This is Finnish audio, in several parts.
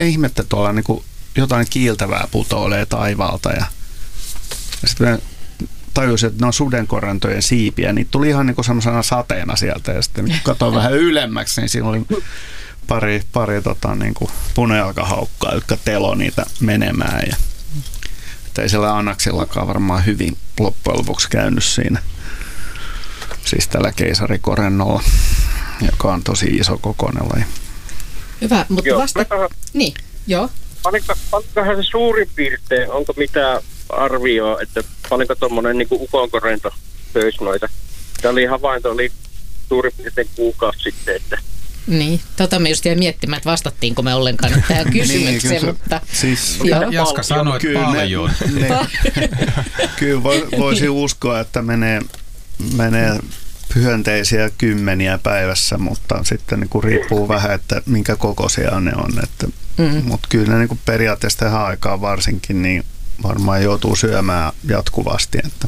ihmettä tuolla niin kuin jotain kiiltävää putoilee taivaalta ja sitten tajusin, että ne on sudenkorentojen siipiä. Niitä tuli ihan niin kuin semmoisena sateena sieltä ja sitten kun katsoin vähän ylemmäksi, niin siinä oli pari niin kuin punajalkahaukkaa, jotka telo niitä menemään. Ja, että ei siellä Anaksillakaan varmaan hyvin loppujen lopuksi käynyt siinä. Siis tällä keisarikorennolla, joka on tosi iso kokoinen laji. Hyvä, mutta Niin, joo. Paljonkohan se suurin piirtein, onko mitään arvioa, että paljonko tuommoinen niin ukonkorento söisi noita? Tämä havainto oli suurin piirtein kuukausi sitten, että... Niin, me just jäin miettimään, että vastattiinko me ollenkaan tähän kysymykseen, mutta... Siis, Jaska sanoi, että paljon. Kyllä voisi uskoa, että menee hyönteisiä kymmeniä päivässä, mutta sitten niin kuin riippuu vähän, että minkä kokoisia ne on. Mutta kyllä ne niin kuin periaatteessa tähän aikaan varsinkin niin varmaan joutuu syömään jatkuvasti. Että.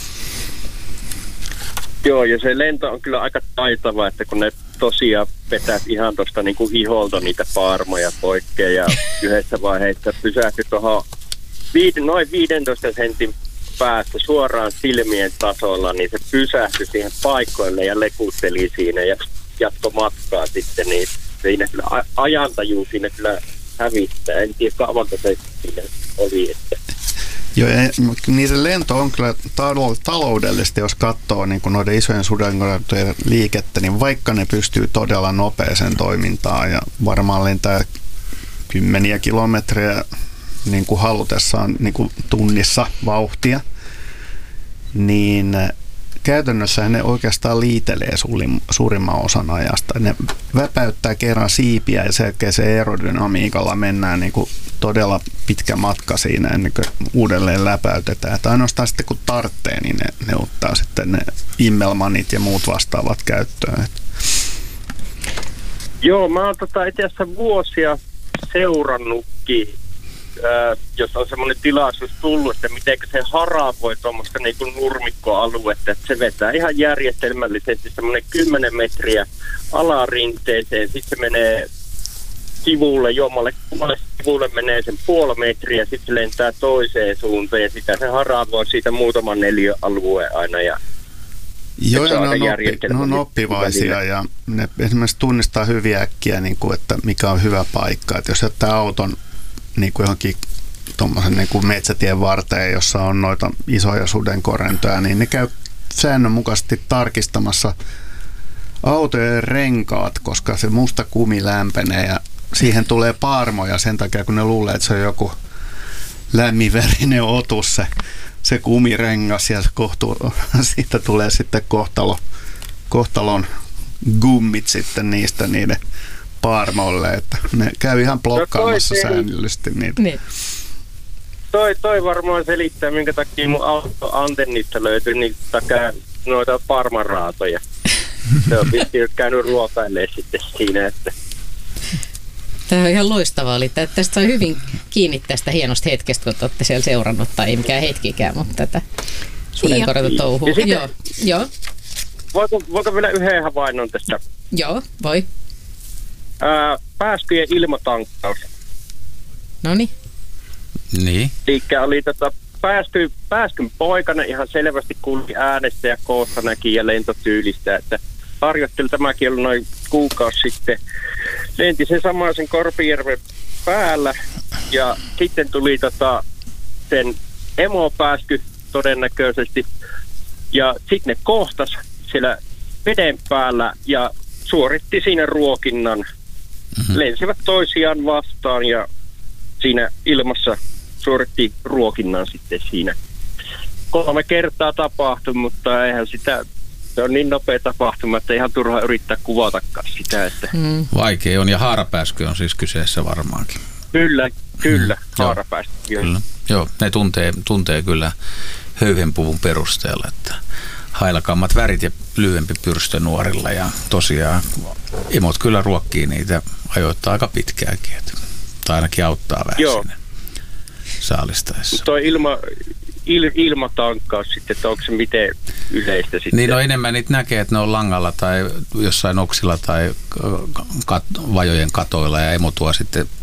Joo, ja se lento on kyllä aika taitava, että kun ne tosiaan vetää ihan tuosta niin kuin hiholta niitä paarmoja poikkea ja yhdessä vaiheessa pysähtyi tuohon noin 15 sentin päästä suoraan silmien tasolla, niin se pysähtyi siihen paikoille ja lekutteli siinä ja jatkoi matkaa sitten, niin siinä kyllä ajantaju siinä kyllä hävittää. En tiedä kauanko se siinä oli. Että. Joo, niin se lento on kyllä taloudellisesti, jos katsoo niin kuin noiden isojen sudenkorentojen liikettä, niin vaikka ne pystyy todella nopeeseen toimintaan ja varmaan lentää kymmeniä kilometrejä niin kuin halutessaan niin kuin tunnissa vauhtia, niin käytännössä ne oikeastaan liitelee suurimman osan ajasta. Ne väpäyttää kerran siipiä ja sen jälkeen se aerodynamiikalla mennään niin kuin todella pitkä matka siinä ennen kuin uudelleen läpäytetään. Että ainoastaan sitten kun tarvitsee, niin ne ottaa sitten ne immelmanit ja muut vastaavat käyttöön. Joo, mä oon itse asiassa vuosia seurannutkin, jos on semmoinen tilaisuus tullut, että miten se haravoi tuommoista niin kuin nurmikkoaluetta, että se vetää ihan järjestelmällisesti semmoinen 10 metriä alarinteeseen, sitten se menee sivulle, jommalle sivulle menee sen puoli metriä, sitten se lentää toiseen suuntaan ja sitä se haravoi siitä muutaman neliöalueen aina ja joo, ne on oppivaisia ja ne esimerkiksi tunnistaa hyvin äkkiä, niin kuin, että mikä on hyvä paikka. Että jos jättää auton niin kuin johonkin tuommoisen niin kuin metsätien varteen, jossa on noita isoja sudenkorentoja, niin ne käy säännönmukaisesti tarkistamassa autojen renkaat, koska se musta kumi lämpenee ja siihen tulee paarmoja sen takia, kun ne luulee, että se on joku lämminverinen otus se kumirengas ja siitä tulee sitten kohtalon gummit sitten niiden paarmoille, että ne käy ihan blokkaamassa säännöllisesti niitä. Niin. Toi varmaan selittää, minkä takia mun auto-antennista löytyi noita parmaraatoja. Se on vissiin käynyt ruokailemaan sitten siinä, että... Tämä on ihan loistavaa. Tästä sai hyvin kiinni tästä hienosta hetkestä, kun olette siellä seurannut, tai ei mikään hetkikään, mutta tätä sudenkorento-touhua. Joo. Voiko vielä yhden havainnon tästä? Joo, voi. Pääskyjen ilmatankkaus. Noniin. Niin. Eli oli pääskyn poikana ihan selvästi kuuli äänestä ja koosta näki ja lentotyylistä, että harjoitteli tämäkin ollut noin kuukausi sitten. Lenti sen samaisen Korpijärven päällä ja sitten tuli sen emopääsky todennäköisesti ja sitten ne kohtas siellä veden päällä ja suoritti siinä ruokinnan. Lensivät toisiaan vastaan ja siinä ilmassa suoritti ruokinnan sitten siinä. 3 kertaa tapahtui, mutta eihän sitä, se on niin nopea tapahtuma, että ihan turha yrittää kuvatakaan sitä. Että. Vaikea on ja haarapääsky on siis kyseessä varmaankin. Kyllä, haarapääsky. Kyllä. Joo, ne tuntee kyllä höyhenpuvun perusteella, että hailakammat värit ja lyhyempi pyrstö nuorilla ja tosiaan emot kyllä ruokkii niitä ajoittaa aika pitkäänkin, tai ainakin auttaa vähän siinä saalistaessa. Tuo ilmatankkaus sitten, että onko se miten yleistä sitten? Niin enemmän niitä näkee, että ne on langalla tai jossain oksilla tai vajojen katoilla ja emo tuo sitten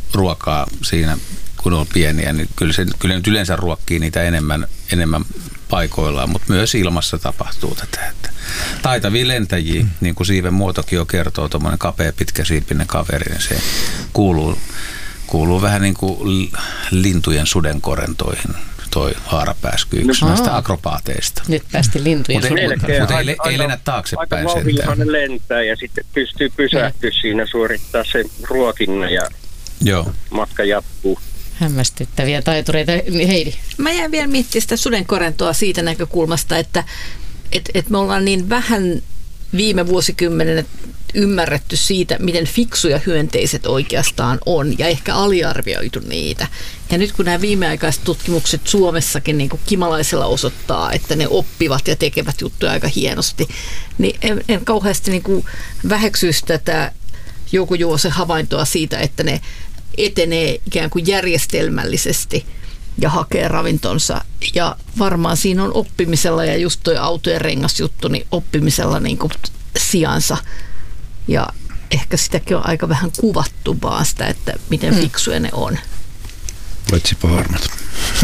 ruokaa siinä, kun on pieniä, niin kyllä nyt yleensä ruokkii niitä enemmän paikoillaan, mutta myös ilmassa tapahtuu tätä. Että taitavia lentäjiä, niin kuin siiven muotokin jo kertoo, tuommoinen kapea pitkäsiipinen kaveri, niin se kuuluu vähän niin kuin lintujen sudenkorentoihin. Toi haarapääsky, yksi näistä akrobaateista. Nyt päästi lintujen sudenkorentoihin. Mutta ei lennä taaksepäin sentään. Aika vauhdillaan lentää ja sitten pystyy pysähtyä siinä, suorittaa sen ruokinnan ja matka jatkuu. Hämmästyttäviä taitureita. Heidi. Mä jäin vielä miettimään sitä sudenkorentoa siitä näkökulmasta, että me ollaan niin vähän viime vuosikymmenen ymmärretty siitä, miten fiksuja hyönteiset oikeastaan on ja ehkä aliarvioitu niitä. Ja nyt kun nämä viimeaikaiset tutkimukset Suomessakin niin kuin kimalaisella osoittaa, että ne oppivat ja tekevät juttuja aika hienosti, niin en kauheasti niin kuin väheksyisi tätä Jouko Juvosen havaintoa siitä, että ne etenee ikään kuin järjestelmällisesti ja hakee ravintonsa. Ja varmaan siinä on oppimisella ja just toi autojen rengasjuttu, niin oppimisella niin kuin sijansa. Ja ehkä sitäkin on aika vähän kuvattu vaan sitä, että miten fiksuja ne on. Paitsi paarmat.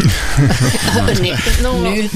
Nyt.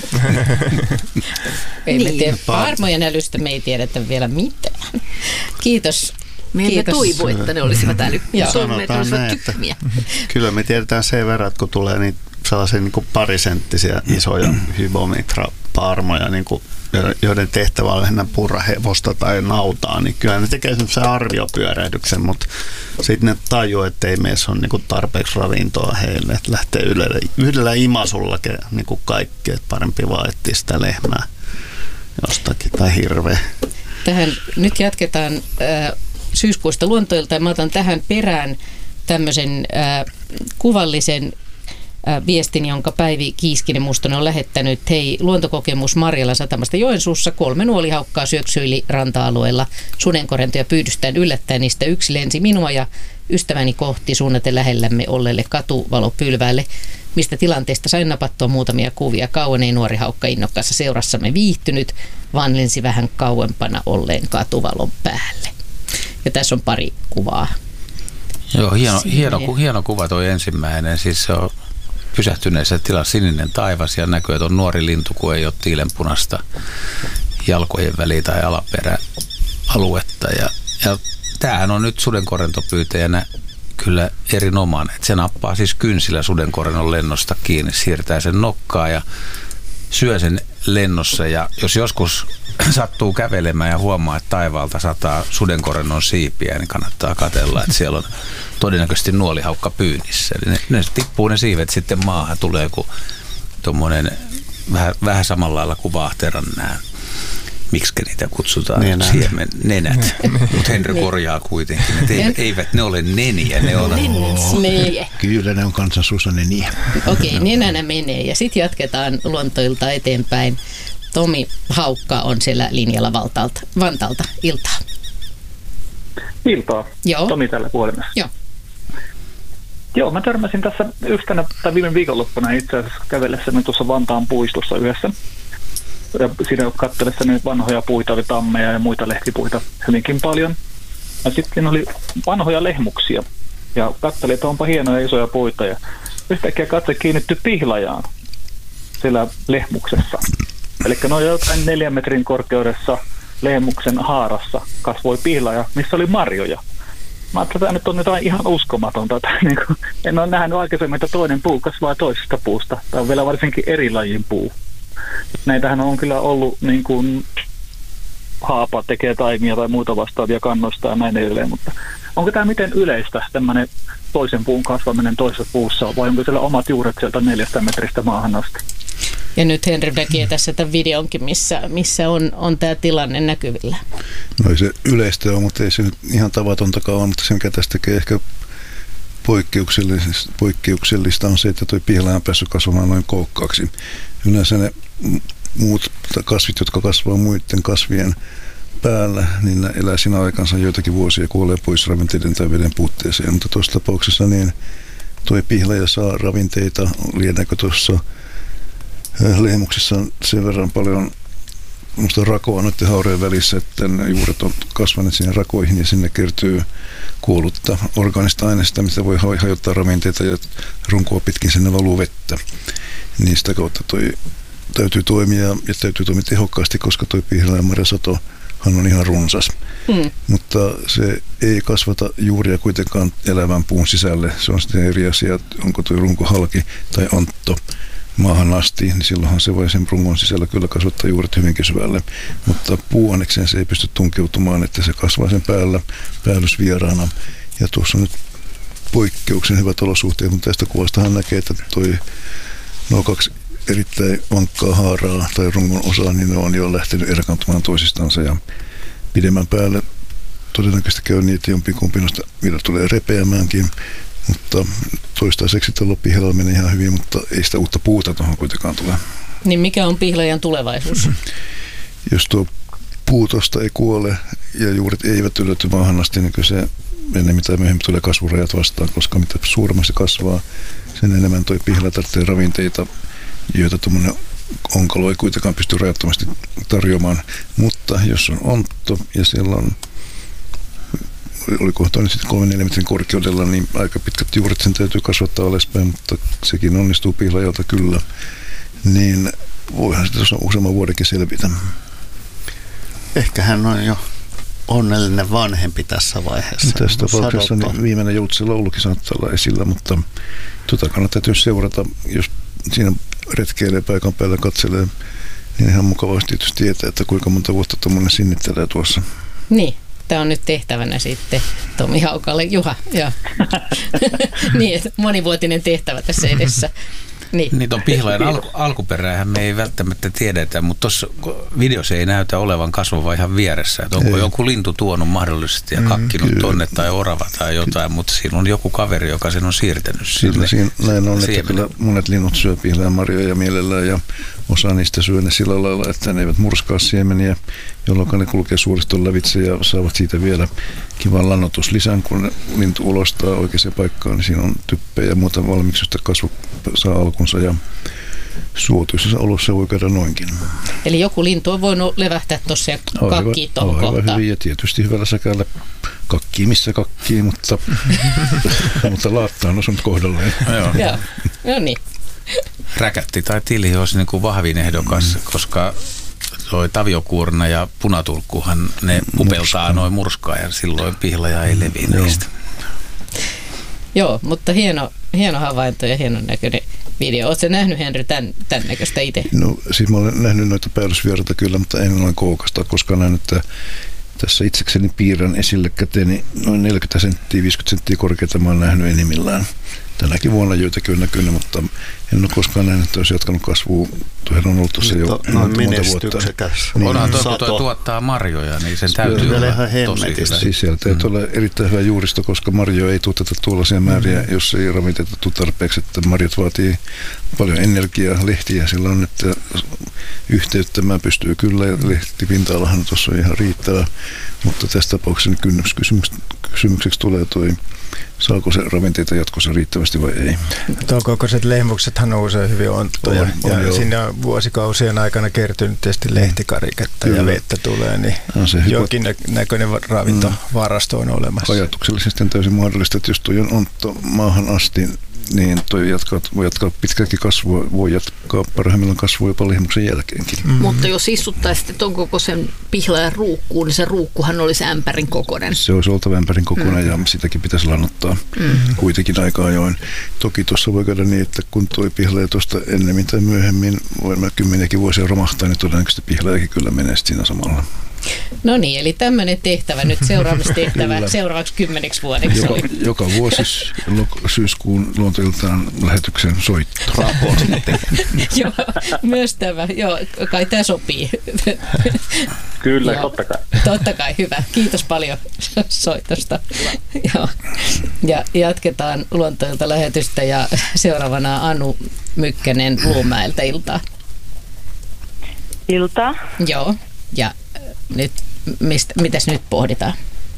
Paarmojen älystä me ei tiedetä vielä mitään. Kiitos. Me emme toivo, että ne olisivat älykkyjä. Sanotaan näin, että kyllä me tiedetään sen verran, että kun tulee niin sellaisia niin kuin parisenttisiä isoja hybometra-paarmoja, niin kuin, joiden tehtävä on lähinnä purra hevosta tai nautaa, niin kyllä ne tekee semmoisen arviopyörähdyksen, mutta sitten ne tajuu, että ei meissä ole niin kuin tarpeeksi ravintoa heille, että lähtee yhdellä imasulla niin kuin kaikki, että parempi vaan etsiä sitä lehmää jostakin tai hirveä. Tähän nyt jatketaan syyskuusta luontoilta ja mä otan tähän perään tämmöisen kuvallisen viestin, jonka Päivi Kiiskinen-Mustonen on lähettänyt. Hei, luontokokemus Marjalan satamasta Joensuussa. 3 nuolihaukkaa syöksyili ranta-alueella sudenkorentoja pyydystään yllättäen. Niistä yksi lensi minua ja ystäväni kohti suunnaten lähellämme olleelle katuvalopylväälle, mistä tilanteesta sain napattua muutamia kuvia. Kauan ei nuori haukka innokkaassa seurassamme viihtynyt, vaan lensi vähän kauempana olleen katuvalon päälle. Ja tässä on pari kuvaa. Joo, hieno kuva toi ensimmäinen. Siis se on pysähtyneessä tilassa sininen taivas ja näkyy, että on nuori lintu, kun ei ole tiilenpunasta jalkojen väliä tai alaperäaluetta. Ja tämähän on nyt sudenkorentopyytäjänä kyllä erinomainen. Että se nappaa siis kynsillä sudenkorennon lennosta kiinni, siirtää sen nokkaa ja syö sen lennossa. Ja jos joskus sattuu kävelemään ja huomaa, että taivaalta sataa sudenkorennon siipiä, niin kannattaa katsella, että siellä on todennäköisesti nuolihaukka pyynnissä. Eli ne tippuu ne siivet sitten maahan, tulee kuin tuommoinen vähän samalla lailla kuin vaahteran nämä, miksi niitä kutsutaan, siemennenät. Mutta Henry korjaa kuitenkin, että eivät ne ole neniä, ne on kyllä ne on kansansuussa neniä. Okei, nenänä menee ja sitten jatketaan luontoilta eteenpäin. Tomi Haukka on siellä linjalla Vantaalta. Iltaa. Iltaa. Joo. Tomi tällä puolella. Joo, mä törmäsin tässä viime viikonloppuna itse asiassa kävellessäni tuossa Vantaan puistossa yhdessä. Ja siinä katselessani vanhoja puita, oli tammeja ja muita lehtipuita hyvinkin paljon. Ja sitten oli vanhoja lehmuksia. Ja katselin, että onpa hienoja isoja puita. Ja yhtäkkiä katse kiinnittyi pihlajaan siellä lehmuksessa. Eli noin jotain 4 metrin korkeudessa lehmuksen haarassa kasvoi pihlaja, missä oli marjoja. Mä ajattelin, että tämä nyt on jotain ihan uskomatonta. En ole nähnyt aikaisemmin, että toinen puu kasvaa toisesta puusta. Tämä on vielä varsinkin eri lajin puu. Näitähän on kyllä ollut niin kuin haapa tekee taimia tai muuta vastaavia kannoista ja näin edelleen, mutta onko tämä miten yleistä tämmöinen toisen puun kasvaminen toisessa puussa, vai onko siellä omat juuret sieltä 4 metristä maahan asti? Ja nyt Henry näkee tässä tämän videonkin, missä on tämä tilanne näkyvillä. No ei se yleistä ole, mutta ei se nyt ihan tavatontakaan ole, mutta se mikä tästä tekee ehkä poikkeuksellista on se, että tuo pihlaja on päässyt kasvamaan noin kookkaaksi. Yleensä ne muut kasvit, jotka kasvaa muiden kasvien päällä, niin ne elää siinä aikansa joitakin vuosia, kuolee pois ravinteiden tai veden puutteeseen. Mutta tuossa tapauksessa niin tuo pihlaja saa ravinteita, liedäänkö tuossa lehmuksissa on sen verran paljon rakoa noiden haureen välissä, että ne juuret on kasvaneet sinne rakoihin ja sinne kertyy kuollutta orgaanista aineesta, mistä voi hajottaa ravinteita ja runkoa pitkin sinne valuu vettä. Niin sitä kautta täytyy toimia ja täytyy toimia tehokkaasti, koska tuo pihlajanmarjasatohan on ihan runsas. Mutta se ei kasvata juuria kuitenkaan elävän puun sisälle. Se on sitten eri asia, onko tuo runko halki tai ontto maahan asti, niin silloinhan se voi sen rungon sisällä kyllä kasvattaa juuret hyvinkin syvälle. Mutta puuannekseen se ei pysty tunkeutumaan, että se kasvaa sen päällä päällysvieraana. Ja tuossa on nyt poikkeuksen hyvät olosuhteet, mutta tästä kuvastahan näkee, että nuo 2 erittäin vankkaa haaraa tai rungon osaa, niin ne on jo lähtenyt erkaantumaan toisistansa ja pidemmän päälle todennäköisesti käy niin, että jompikumpi noista vielä tulee repeämäänkin, mutta toistaiseksi tuolla pihlajalla menee ihan hyvin, mutta ei sitä uutta puuta tuohon kuitenkaan tule. Niin mikä on pihlajan tulevaisuus? Jos tuo puu tuosta ei kuole ja juuret eivät ylety maahan asti, niin kyllä se enemmän tai myöhemmin tulee kasvurajat vastaan, koska mitä suuremmasti kasvaa, sen enemmän tuo pihlaja tarvitsee ravinteita, joita tuommoinen onkalo ei kuitenkaan pysty rajattomasti tarjoamaan. Mutta jos on ontto ja siellä on, olikohan toi nyt sitten 3-4 metrin korkeudella, niin aika pitkät juuret sen täytyy kasvattaa alaspäin, mutta sekin onnistuu pihlajalta kyllä. Niin voihan sitä useamman vuodenkin selvitä. Ehkä hän on jo onnellinen vanhempi tässä vaiheessa. Tässä tapauksessa niin viimeinen joutsenlaulukin saattaa olla esillä, mutta kannattaa täytyy seurata, jos siinä retkeilee paikan päällä, katselee, niin ihan mukavasti tietysti tietää, että kuinka monta vuotta tuommoinen sinnittelee tuossa. Niin, tämä on nyt tehtävänä sitten Tomi Haukalle. Juha, joo. Niin, että monivuotinen tehtävä tässä edessä. Niin tuon pihlajan alkuperäähän me ei välttämättä tiedetä, mutta tuossa videossa ei näytä olevan kasvava ihan vieressä. Että onko joku lintu tuonut mahdollisesti ja kakkinut tonne tai orava tai jotain, mutta siinä on joku kaveri, joka sen on siirtänyt sinne. Näin on, että kyllä monet linnut syö pihlajanmarjoja mielellään ja osa niistä syö ne sillä lailla, että ne eivät murskaa siemeniä, jolloin ne kulkee suoriston lävitse ja saavat siitä vielä kivan lannoituslisän, kun lintu ulostaa oikeaan paikkaan, niin siinä on typpeä ja muuta valmiiksi, josta kasvu saa alkunsa ja suotuisessa olossa voi käydä noinkin. Eli joku lintu on voinut levähtää tuossa ja kakkii tuohon kohtaan. Hyvin ja tietysti hyvällä säkällä kakkii missä kakkii, mutta laatta on osunut kohdalleen. Joo, no niin. Räkätti tai tili olisi niin kuin vahvin ehdokas, koska toi taviokuurna ja punatulkkuhan ne pupeltaa noin murskaa ja silloin pihlaja ei leviä niistä. Joo, mutta hieno havainto ja hienon näköinen video. Oletko nähnyt, Henry, tämän näköistä itse? No siis mä olen nähnyt noita päällysvieraita kyllä, mutta en ole koukasta, koska näen, että tässä itsekseni piirrän esille käteeni noin 40 senttiä, 50 senttiä korkeita mä olen nähnyt enimmillään. Tänäkin vuonna joitakin on näkynyt, mutta en ole koskaan nähnyt, että olisi jatkanut kasvua. Tuohon on ollut tuossa jo monta vuotta. Niin, onhan tuo tuottaa marjoja, niin sen täytyy olla tosi hyvä. Siis siellä täytyy olla erittäin hyvä juuristo, koska marjoja ei tuoteta tuollaisia määriä, jos ei ravinteita tule tarpeeksi. Että marjat vaatii paljon energiaa, lehtiä sillä on, että yhteyttämään pystyy kyllä ja lehtipinta-alahan tuossa on ihan riittävä. Mutta tässä tapauksessa kysymykseksi tulee toi, saako se ravinteita jatkossa riittävästi vai ei. Tuon kokoiset lehmuksethan on usein hyvin onttoja. Ja sinne on vuosikausien aikana kertynyt tietysti lehtikariketta ja vettä tulee, niin jokin näköinen ravintovarasto on olemassa. Ajatuksellisesti on täysin mahdollista, että jos tuo on ontto maahan asti, niin toi voi jatkaa pitkälläkin kasvua, voi jatkaa parhaimmillaan kasvua jopa lehmuksen jälkeenkin. Mutta jos istuttaisiin tuon kokoisen pihlajan ruukkuun, niin se ruukkuhan olisi ämpärin kokoinen. Se olisi oltava ämpärin kokoinen ja sitäkin pitäisi lannottaa kuitenkin aika ajoin. Toki tuossa voi käydä niin, että kun tuo pihlaja tuosta ennemmin tai myöhemmin, voidaan 10 vuosia romahtaa, niin todennäköisesti pihlajakin kyllä menee siinä samalla. No niin, eli tämmöinen tehtävä nyt seuraavastehtävä seuraavaksi 10 vuodeksi. Joka vuosi syyskuun luontoiltaan lähetyksen soitto. Joo, myös tämä. Joo, kai tämä sopii. Kyllä, totta kai. Totta kai, hyvä. Kiitos paljon soitosta. Joo. Ja jatketaan luontoilta lähetystä ja seuraavana Anu Mykkänen Luumäeltä, iltaa. Iltaa. Joo, ja nyt, mitäs nyt pohditaan?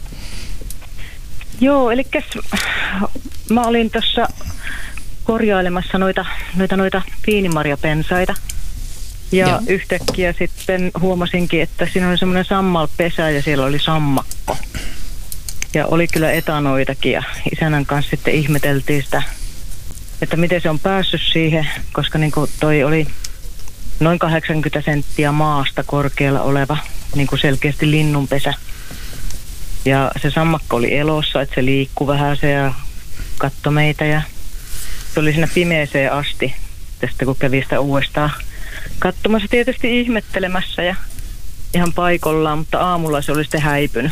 Joo, eli mä olin tuossa korjailemassa noita viinimarjapensaita. Ja yhtäkkiä sitten huomasinkin, että siinä oli semmoinen sammalpesä ja siellä oli sammakko. Ja oli kyllä etanoitakin ja isänän kanssa sitten ihmeteltiin sitä, että miten se on päässyt siihen, koska niin kuin toi oli noin 80 senttiä maasta korkealla oleva niin kuin selkeästi linnunpesä. Ja se sammakko oli elossa, että se liikkui vähän se ja katsoi meitä ja se oli siinä pimeeseen asti. Tästä kun kävi sitä uudestaan katsomassa tietysti ihmettelemässä ja ihan paikallaan, mutta aamulla se oli sitten häipynyt.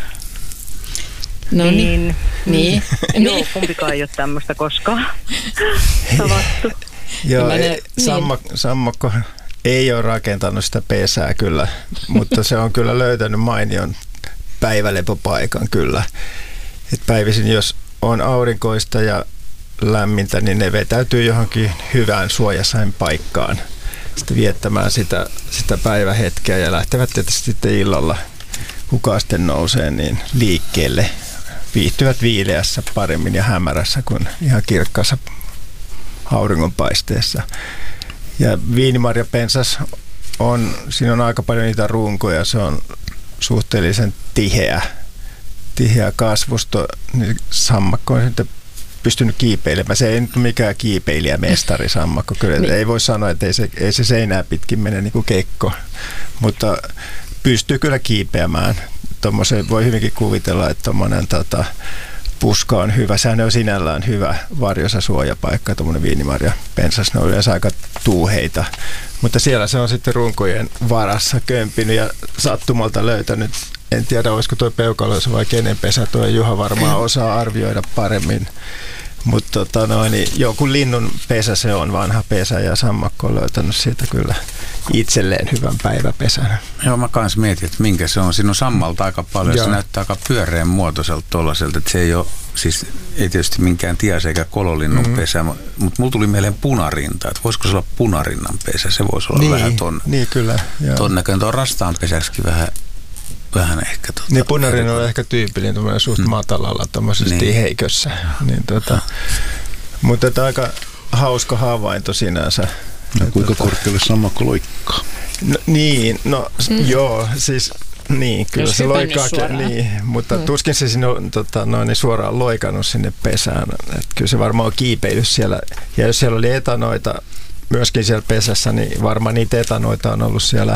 No niin. Joo, kumpikaan ei ole tämmöistä koskaan tavattu. Joo, sammakko ei ole rakentanut sitä pesää kyllä, mutta se on kyllä löytänyt mainion päivälepopaikan kyllä. Et päivisin, jos on aurinkoista ja lämmintä, niin ne vetäytyy johonkin hyvään suojasain paikkaan sitten viettämään sitä päivähetkeä ja lähtevät tietysti sitten illalla, kuka sitten nousee, niin liikkeelle. Viihtyvät viileässä paremmin ja hämärässä kuin ihan kirkkaassa auringonpaisteessa. Ja viinimarjapensas siinä on aika paljon niitä runkoja, se on suhteellisen tiheä kasvusto, niin sammakko on sitten pystynyt kiipeilemään. Se ei nyt mikään kiipeilijämestari sammakko, kyllä ei voi sanoa, että ei se seinää pitkin mene niin kuin kekko, mutta pystyy kyllä kiipeämään. Tuommoisen voi hyvinkin kuvitella, että tuommoinen puska on hyvä. Sehän on sinällään hyvä varjosa suojapaikka, tuommoinen viinimarjapensas. Ne on yleensä aika tuuheita. Mutta siellä se on sitten runkojen varassa kömpinyt ja sattumalta löytänyt. En tiedä, olisiko tuo peukaloissa vai kenen pesä. Tuo Juha varmaan osaa arvioida paremmin. Mutta joku linnun pesä se on, vanha pesä, ja sammakko on löytänyt siitä kyllä itselleen hyvän päiväpesän. Joo, mä kans mietin, että minkä se on. Siinä on sammalta aika paljon. Se näyttää aika pyöreän muotoiselta tuollaiselta, että se ei ole, siis ei tietysti minkään tias eikä kololinnun pesä, mutta mulla tuli mieleen punarinta, että voisiko se olla punarinnan pesä, se voisi olla vähän ton näköinen. Tuo rastaan pesäksikin vähän ehkä. Niin punarinnan on ehkä tyypillinen tuommoinen suht matalalla tuommoisessa tiheikössä. Niin, mutta aika hauska havainto sinänsä. Ja kuinka korkealle sammakko loikkaa? Joo, siis niin, kyllä jos se loikkaa, mutta tuskin se sinne on suoraan loikannut sinne pesään. Et kyllä se varmaan on kiipeillyt siellä, ja jos siellä oli etanoita myöskin siellä pesässä, niin varmaan niitä etanoita on ollut siellä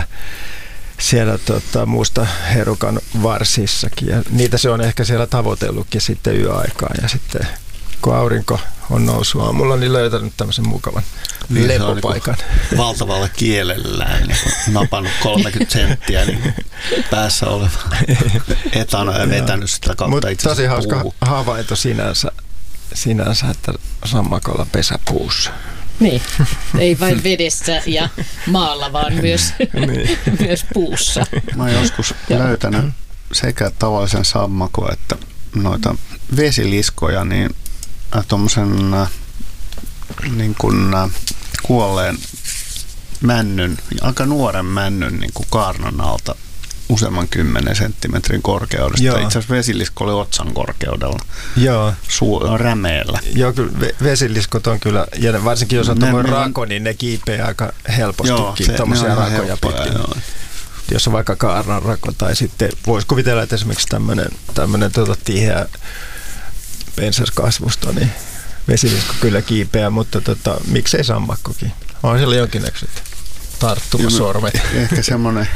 muusta herukan varsissakin, ja niitä se on ehkä siellä tavoitellutkin sitten yöaikaan, ja sitten kun aurinko on noussut aamulla, niin löytänyt tämmöisen mukavan lepopaikan. Niin valtavalla kielellään niin napannut 30 senttiä niin päässä oleva etana ja vetänyt sitä kautta itse tosi hauska havainto sinänsä, että sammakolla pesäpuussa. Niin, ei vain vedessä ja maalla, vaan myös puussa. Mä oon joskus löytänyt sekä tavallisen sammakon että noita vesiliskoja, niin tuommoisen niin kuin kuolleen männyn, aika nuoren männyn niin kuin kaarnan alta useamman 10 senttimetrin korkeudesta. Joo. Itse asiassa vesilisko oli otsan korkeudella. Joo. Rämeellä. Joo, kyllä vesiliskot on kyllä, ja varsinkin jos on tuommoinen rako, niin ne kiipeää aika helpostikin tuommoisia rakoja pitkin. Jos on vaikka kaarnan rako, tai sitten voisi kuvitella, että esimerkiksi tämmöinen tiheä pensaskasvusto, niin vesilisko kyllä kiipeää, mutta miksei sammakkokin? On siellä jonkinnäköiset tarttumasormet. Ehkä semmoinen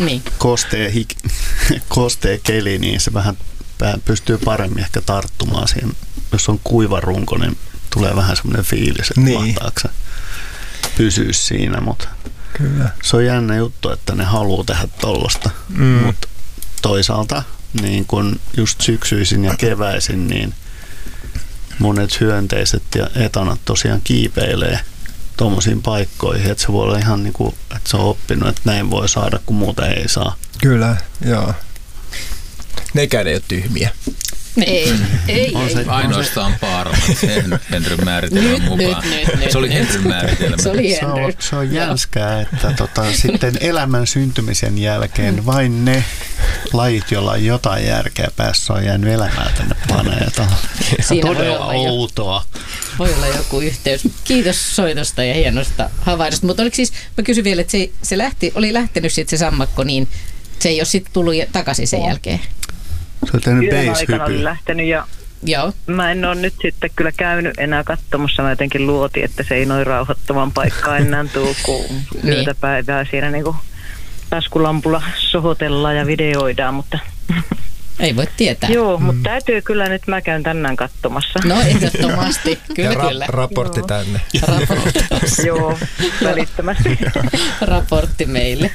kostea keli, niin se vähän pystyy paremmin ehkä tarttumaan siihen. Jos on kuiva runko, niin tulee vähän semmoinen fiilis, että mahtaako se pysyä siinä, mutta kyllä. Se on jännä juttu, että ne haluaa tehdä tollaista, mutta toisaalta niin kun just syksyisin ja keväisin, niin monet hyönteiset ja etanat tosiaan kiipeilee tuommoisiin paikkoihin, että se voi olla ihan niin kuin, että se on oppinut, että näin voi saada, kun muuta ei saa. Kyllä, joo. Nekään ei ole tyhmiä. Ei. Ainoastaan paarmat Henryn määritelmän mukaan. Se oli Henryn määritelmä. Se on jänskää, että sitten elämän syntymisen jälkeen vain ne lajit, joilla on jotain järkeä päässä, on jäänyt elämään tänne planeetalle. Todella outoa. Voi olla joku yhteys. Kiitos soitosta ja hienosta havainnosta. Mutta oliko siis, mä kysyn vielä, että se oli lähtenyt sitten se sammakko, niin se ei ole sitten tullut takaisin sen jälkeen? Se on tehnyt yhden aikana oli lähtenyt ja joo. Mä en ole nyt sitten kyllä käynyt enää katsomassa. Mä jotenkin luotin, että se ei noin rauhoittavan paikkaa enää tuu, kun yötä päivää siinä niinku taskulampulla sohotellaan ja videoidaan, mutta ei voi tietää. Joo, mutta täytyy kyllä nyt, mä käyn tänään katsomassa. No ehdottomasti, kyllä kyllä. Raportti tänne. Joo, välittömästi. Raportti meille.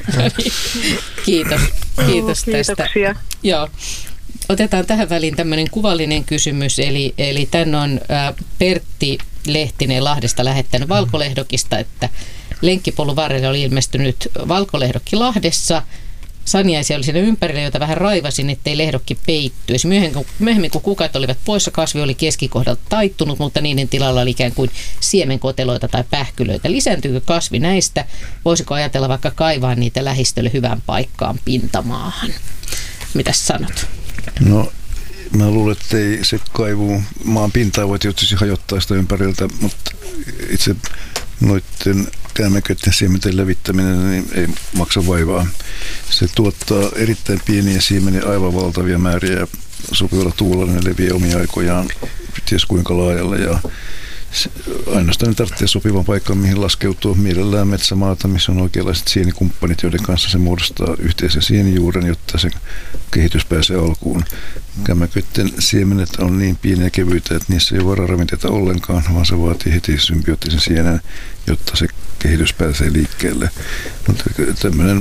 Kiitos tästä. Kiitoksia. Joo. Otetaan tähän väliin tämmöinen kuvallinen kysymys, eli tänne on Pertti Lehtinen Lahdesta lähettänyt valkolehdokista, että lenkkipolun varrelle oli ilmestynyt valkolehdokki Lahdessa. Saniaisia oli siinä ympärillä, jota vähän raivasin, ettei lehdokki peittyisi. Myöhemmin kun kukat olivat poissa, kasvi oli keskikohdalta taittunut, mutta niiden tilalla oli ikään kuin siemenkoteloita tai pähkylöitä. Lisääntyykö kasvi näistä? Voisiko ajatella vaikka kaivaa niitä lähistölle hyvään paikkaan pintamaahan? Mitäs sanot? No, mä luulen, että ei se kaivu maan pintaa voi tietysti hajottaa sitä ympäriltä, mutta itse noiden käämäköiden siementen levittäminen niin ei maksa vaivaa. Se tuottaa erittäin pieniä siemeniä, aivan valtavia määriä ja sopivalla tuulella ne leviää omia aikojaan ties kuinka laajalle ja ainoastaan ne tarvitsee sopivan paikan, mihin laskeutua mielellään metsämaata, missä on oikeanlaiset sienikumppanit, joiden kanssa se muodostaa yhteisen sienijuuren, jotta se kehitys pääsee alkuun. Kämmäköiden siemenet on niin pieniä ja kevyitä, että niissä ei ole vararavinteita ollenkaan, vaan se vaatii heti symbioottisen sienen, jotta se kehitys pääsee liikkeelle. Mutta tämmöinen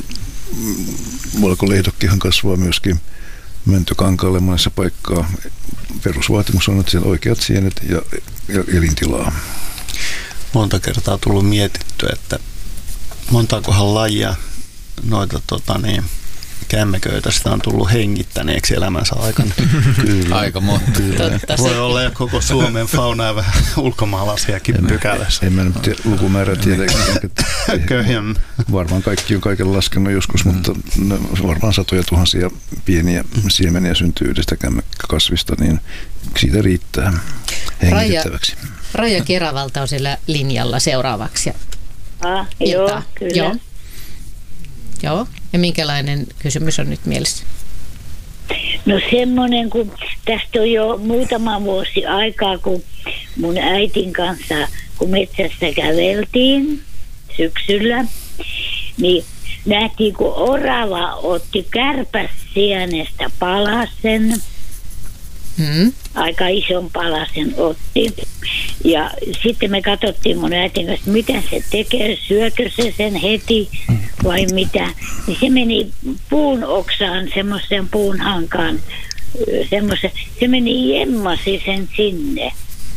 valkolehdokkihan kasvaa myöskin mäntykankaalle monessa paikkaa. Perusvaatimus on, että siellä oikeat sienet ja elintilaa. Monta kertaa tullut mietitty, että montaakohan lajia noita kämmeköitä sitä on tullut hengittäneeksi elämänsä aikana. Kyllä. Aika monta. Voi olla ja koko Suomen fauna ja vähän ulkomaalaisiakin pykälässä. En mä nyt lukumäärä tiedä. Varmaan kaikki on kaiken laskenut joskus, mutta varmaan satoja tuhansia pieniä siemeniä syntyy yhdestä kämmäkkäkasvista, niin siitä riittää hengitettäväksi. Raija Keravalta on siellä linjalla seuraavaksi. Joo, kyllä. Joo. Ja minkälainen kysymys on nyt mielessä? No semmoinen, kun tästä on jo muutama vuosi aikaa, kun mun äitin kanssa, kun metsässä käveltiin syksyllä, niin nähtiin, kun orava otti kärpäsienestä palasen. Aika ison palasen otti. Ja sitten me katsottiin mun äitin kanssa, mitä se tekee, syökö se sen heti vai mitä. Niin se meni puun oksaan, semmoisen puun hankaan, se meni jemmasi sen sinne.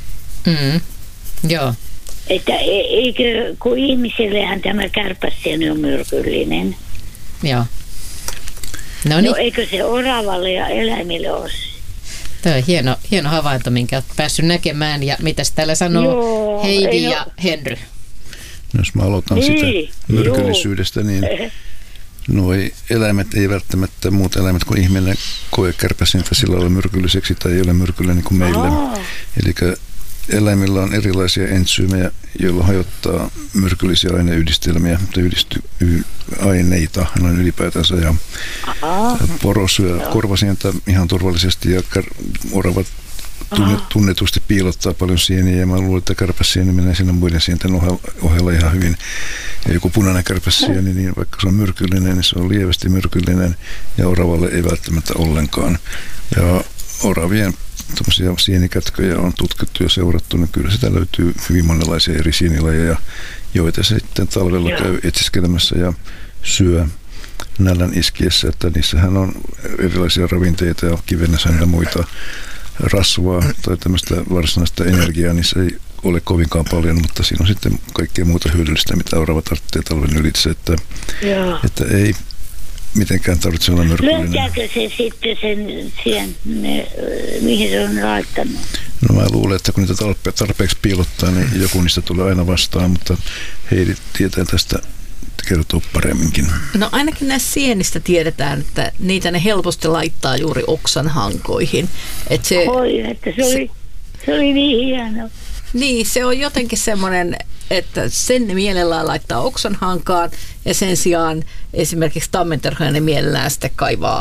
Joo. Että eikö, kun ihmisellehän tämä kärpäsieni on myrkyllinen. Joo. No eikö se oravalle ja eläimille ole? Tämä on hieno havainto, minkä olet päässyt näkemään. Ja mitäs täällä sanoo Heidi ja Henry? Jos mä aloitan sitä myrkyllisyydestä, niin nuo eläimet ei välttämättä, muut eläimet kuin ihminen koe kärpäsintä sillä lailla myrkylliseksi tai ei ole myrkyllinen kuin meillä. Eli eläimillä on erilaisia entsyymejä, joilla hajottaa myrkyllisiä aineyhdistelmiä tai aineita noin ylipäätänsä. Ja poro syö korvasientä ihan turvallisesti ja oravat tunnetusti piilottaa paljon sieniä ja mä luulen, että kärpäsieni menee siinä muiden sienten ohella ihan hyvin. Ja joku punainen kärpäsieni, niin vaikka se on myrkyllinen, niin se on lievästi myrkyllinen ja oravalle ei välttämättä ollenkaan. Ja oravien tämmöisiä sienikätköjä on tutkittu ja seurattu, niin kyllä sitä löytyy hyvin monenlaisia eri sienilajeja, joita se sitten talvella käy etsiskelemässä ja syö nälän iskiessä, että niissähän on erilaisia ravinteita ja kivennäsäntä ja muita rasvaa tai tämmöistä varsinaista energiaa, niin se ei ole kovinkaan paljon, mutta siinä on sitten kaikkea muuta hyödyllistä, mitä orava tarvitsee talven ylitse, että ei mitenkään tarvitse olla myrkyllinen. Löytääkö se sitten sen mihin se on laittanut? No mä luulen, että kun niitä tarpeeksi piilottaa, niin joku niistä tulee aina vastaan, mutta Heidi tietää tästä kertoo paremminkin. No ainakin näistä sienistä tiedetään, että niitä ne helposti laittaa juuri oksan hankoihin. Että se oli niin hieno. Niin, se on jotenkin semmoinen, että sen mielellään laittaa oksan hankaan ja sen sijaan esimerkiksi tammenterhoja ne mielellään sitten kaivaa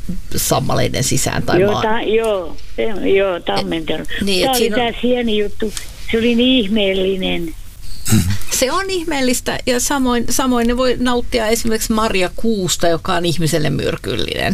sammaleiden sisään tai maan. Joo, tammentanut. Niin, tämä oli tämä sieni juttu. Se oli niin ihmeellinen. Se on ihmeellistä ja samoin ne voi nauttia esimerkiksi marjakuusta, joka on ihmiselle myrkyllinen.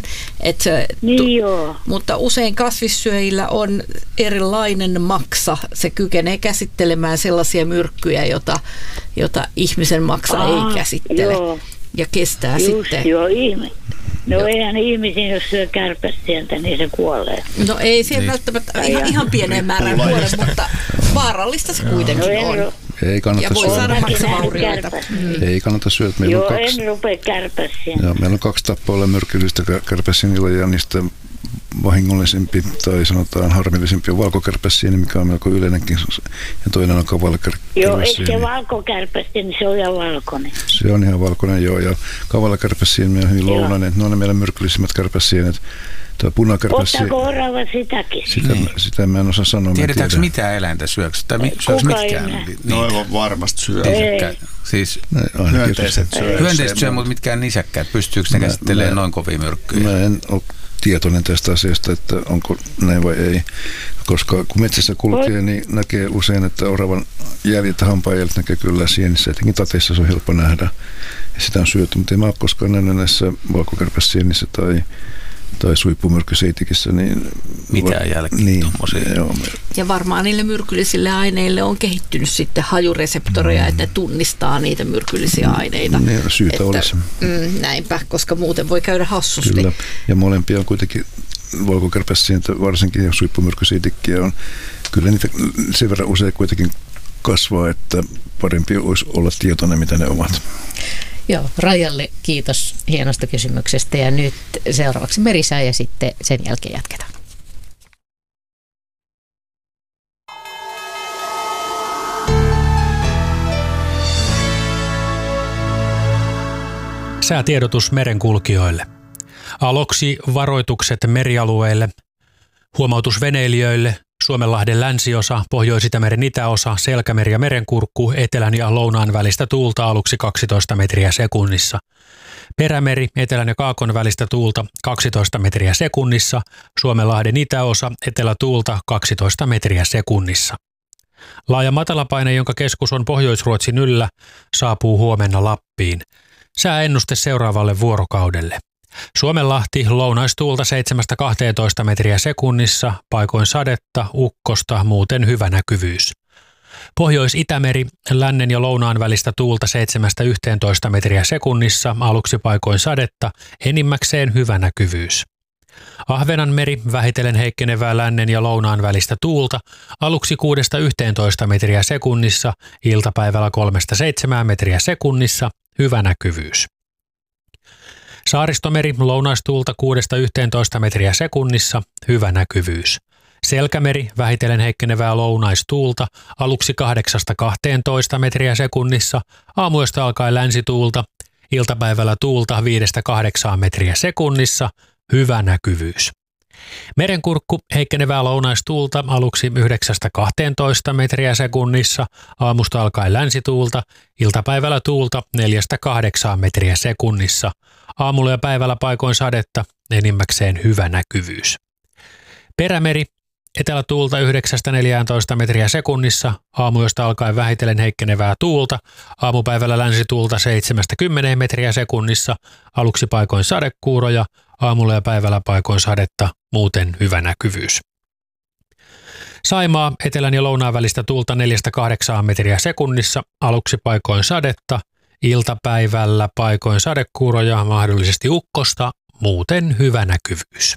Mutta usein kasvissyöjillä on erilainen maksa. Se kykenee käsittelemään sellaisia myrkkyjä, jota ihmisen maksa ei käsittele. Joo. Ja kestää just, sitten. Joo, eihän ihmisiin, jos syö kärpästä sieltä, niin se kuolee. No ei se välttämättä ihan pieneen määrään kuole, mutta vaarallista se kuitenkin on. Ei kannata ja voi saada maksavaurioita. Ei kannata syödä. En rupea kärpäsiä. Meillä on 2 tappoilla myrkyllistä kärpäsienillä ja niistä vahingollisempi tai sanotaan harmillisempi on valkokärpäsieni, mikä on melko yleinenkin, ja toinen on kavalakärpäsieni. Joo, eikö se valkokärpäsieni, se on ihan valkoinen. Se on ihan valkoinen, joo, ja kavalakärpäsieni on hyvin lounainen. Ne on ne meillä myrkyllisimmät kärpäsienet. Tämä punakärpäsieni. Ottaako orava sitäkin? Sitä mä en osaa sanoa. Tiedetäänkö mitä eläintä syökö? Syöks mitkään? No varmasti syö. Siis hyönteiset syö, mutta mitkään nisäkkäät. Pystyykö ne käsittelemään noin kovia myrkkyjä? Mä en ole tietoinen tästä asiasta, että onko näin vai ei. Koska kun metsässä kulkee, niin näkee usein, että oravan jäljet ja hampaajäljet näkee kyllä sienissä. Etenkin tateissa se on helppo nähdä. Ja sitä on syöty, mutta en mä ole koskaan nähnyt näissä valkokärpäsienissä tai suipumyrkkyseitikissä. Niin mitään jälkiä niin, tommosia. Ja varmaan niille myrkyllisille aineille on kehittynyt sitten hajureseptoreja, että tunnistaa niitä myrkyllisiä aineita. Niin, syytä olisi. Näinpä, koska muuten voi käydä hassusti. Kyllä, ja molempia on kuitenkin valkokärpäsientä, varsinkin suipumyrkkyseitikkiä on. Kyllä niitä sen verran usein kuitenkin kasvaa, että parempi olisi olla tietoinen, mitä ne ovat. Joo, Rajalle kiitos hienosta kysymyksestä ja nyt seuraavaksi Merisää ja sitten sen jälkeen jatketaan. Säätiedotus merenkulkijoille. Aloksi varoitukset merialueille, huomautus veneilijöille, Suomenlahden länsiosa, Pohjois-Itämeren itäosa, Selkämeri ja Merenkurkku, etelän ja lounaan välistä tuulta aluksi 12 metriä sekunnissa. Perämeri, etelän ja kaakon välistä tuulta 12 metriä sekunnissa, Suomenlahden itäosa, etelätuulta 12 metriä sekunnissa. Laaja matalapaine, jonka keskus on Pohjois-Ruotsin yllä, saapuu huomenna Lappiin. Sääennuste seuraavalle vuorokaudelle. Suomenlahti, lounaistuulta 7-12 metriä sekunnissa, paikoin sadetta, ukkosta, muuten hyvä näkyvyys. Pohjois-Itämeri, lännen ja lounaan välistä tuulta 7-11 metriä sekunnissa, aluksi paikoin sadetta, enimmäkseen hyvä näkyvyys. Ahvenanmeri, vähitellen heikkenevää lännen ja lounaan välistä tuulta, aluksi 6-11 metriä sekunnissa, iltapäivällä 3-7 metriä sekunnissa, hyvä näkyvyys. Saaristomeri, lounaistuulta 6-11 metriä sekunnissa, hyvä näkyvyys. Selkämeri, vähitellen heikkenevää lounaistuulta, aluksi 8-12 metriä sekunnissa, aamuyöstä alkaen länsituulta, iltapäivällä tuulta 5-8 metriä sekunnissa, hyvä näkyvyys. Merenkurkku, heikkenevää lounaistuulta, aluksi 9-12 metriä sekunnissa, aamusta alkaen länsituulta, iltapäivällä tuulta 4-8 metriä sekunnissa, aamulla ja päivällä paikoin sadetta, enimmäkseen hyvä näkyvyys. Perämeri, etelätuulta 9-14 metriä sekunnissa, aamuyöstä alkaen vähitellen heikkenevää tuulta, aamupäivällä länsituulta 7-10 metriä sekunnissa, aluksi paikoin sadekuuroja, aamulla ja päivällä paikoin sadetta, muuten hyvä näkyvyys. Saimaa, etelän ja lounaan välistä tuulta 4-8 metriä sekunnissa, aluksi paikoin sadetta, iltapäivällä paikoin sadekuuroja, mahdollisesti ukkosta, muuten hyvä näkyvyys.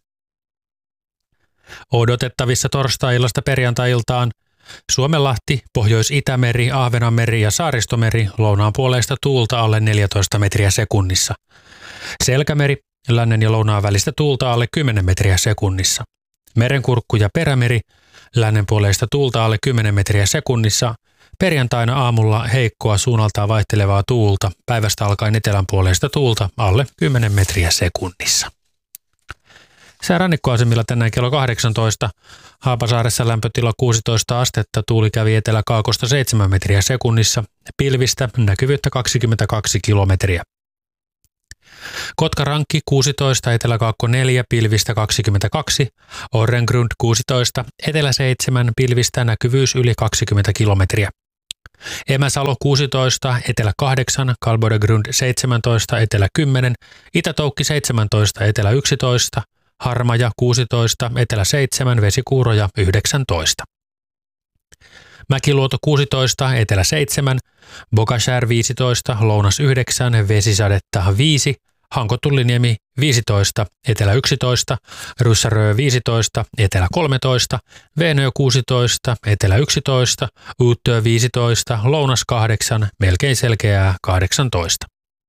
Odotettavissa torstai-illasta perjantai-iltaan Suomenlahti, Pohjois-Itämeri, Ahvenanmeri ja Saaristomeri, lounaan puoleista tuulta alle 14 metriä sekunnissa. Selkämeri, lännen ja lounaan välistä tuulta alle 10 metriä sekunnissa. Merenkurkku ja Perämeri, lännen puoleista tuulta alle 10 metriä sekunnissa. Perjantaina aamulla heikkoa suunnaltaan vaihtelevaa tuulta, päivästä alkaen etelän puoleista tuulta alle 10 metriä sekunnissa. Sää rannikkoasemilla tänään kello 18. Haapasaaressa lämpötila 16 astetta, tuuli kävi etelä-kaakosta 7 metriä sekunnissa, pilvistä näkyvyyttä 22 kilometriä. Kotkarankki 16, Etelä-Kaakko 4, pilvistä 22, Orrengrund 16, Etelä 7, pilvistä näkyvyys yli 20 kilometriä. Emäsalo 16, Etelä 8, Kalbodegrund 17, Etelä 10, Itä-Toukki 17, Etelä 11, Harmaja 16, Etelä 7, Vesikuuroja 19. Mäkiluoto 16, Etelä 7, Bogashär 15, Lounas 9, Vesisadetta 5, Hankotulliniemi 15, Etelä 11, Ryssärö 15, Etelä 13, Veenö 16, Etelä 11, Uuttyö 15, Lounas 8, melkein selkeää 18.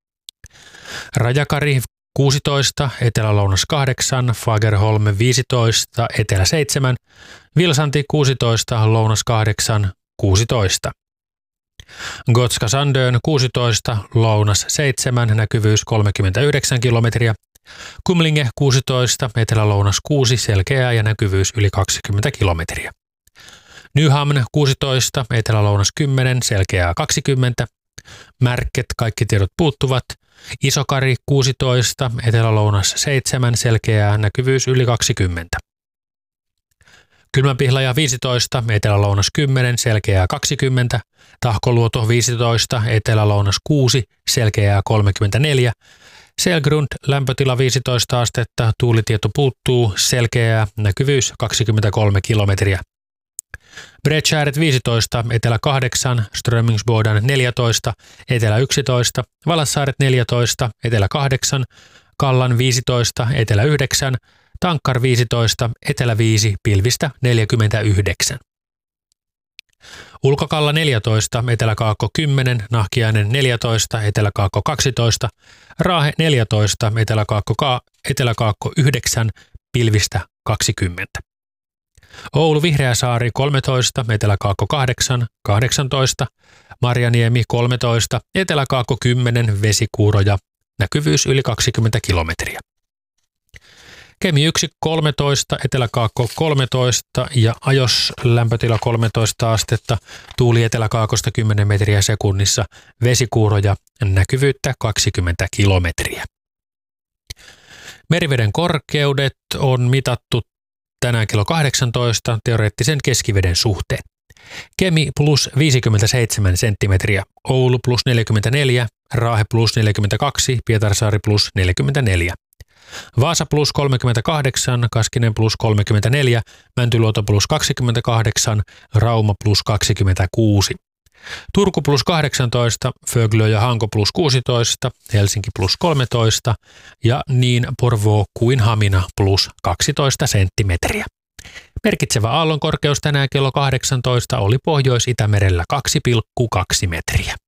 Rajakari 16, Etelä-Lounas 8, Fagerholm 15, Etelä 7, Vilsanti 16, Lounas 8, 16. Gotska Sandön 16, Lounas 7, näkyvyys 39 kilometriä. Kumlinge 16, Etelä-Lounas 6, selkeää ja näkyvyys yli 20 kilometriä. Nyhamn 16, Etelä-Lounas 10, selkeää 20. Märket, kaikki tiedot puuttuvat. Isokari 16, Etelä-Lounas 7, selkeää näkyvyys yli 20. Kylmänpihlaja 15, Etelä-Lounas 10, selkeää 20. Tahkoluoto 15, Etelä-Lounas 6, selkeää 34. Selgrund, lämpötila 15 astetta, tuulitieto puuttuu, selkeää näkyvyys 23 kilometriä. Bredskärret 15, Etelä 8, Strömingsboden 14, Etelä 11, Valassaaret 14, Etelä 8, Kallan 15, Etelä 9, Tankkar 15, Etelä 5, pilvistä 49. Ulkokalla 14, Etelä-Kaakko 10, Nahkiainen 14, Etelä-Kaakko 12, Raahe 14, Etelä-Kaakko 9, pilvistä 20. Oulu Vihreäsaari 13, Etelä-Kaakko 8, 18, Marjaniemi 13, Etelä-Kaakko 10, Vesikuuroja, näkyvyys yli 20 kilometriä. Kemi 1 13, Etelä-Kaakko 13 ja Ajos lämpötila 13 astetta, tuuli Etelä-Kaakosta 10 metriä sekunnissa, Vesikuuroja, näkyvyyttä 20 kilometriä. Meriveden korkeudet on mitattu tänään kello 18 teoreettisen keskiveden suhteen. Kemi plus 57 senttimetriä, Oulu plus 44, Raahe plus 42, Pietarsaari plus 44. Vaasa plus 38, Kaskinen plus 34, Mäntyluoto plus 28, Rauma plus 26. Turku plus 18, Föglö ja Hanko plus 16, Helsinki plus 13 ja niin Porvoo kuin Hamina plus 12 senttimetriä. Merkitsevä aallonkorkeus tänään kello 18 oli Pohjois-Itämerellä 2,2 metriä.